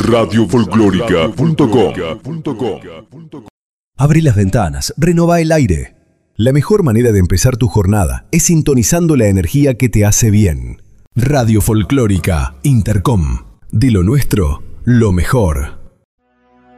radiofolclórica.com. Abrí las ventanas, renová el aire. La mejor manera de empezar tu jornada es sintonizando la energía que te hace bien. Radio Folclórica Intercom. De lo nuestro, lo mejor.